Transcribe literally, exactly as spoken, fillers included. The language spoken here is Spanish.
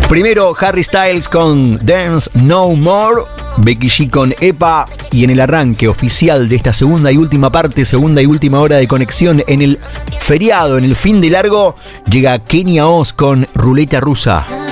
Primero Harry Styles con Dance No More, Becky G con Epa, y en el arranque oficial de esta segunda y última parte, segunda y última hora de conexión en el feriado, en el fin de largo, llega Kenia Oz con Ruleta Rusa.